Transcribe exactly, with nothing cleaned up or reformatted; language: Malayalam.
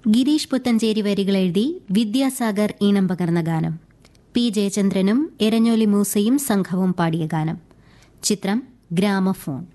ഗിരീഷ് പുത്തഞ്ചേരി വരികൾ എഴുതി വിദ്യാസാഗർ ഈണം പകർന്ന ഗാനം. പി ജയചന്ദ്രനും എരഞ്ഞോലി മൂസയും സംഘവും പാടിയ ഗാനം. ചിത്രം ഗ്രാമഫോൺ.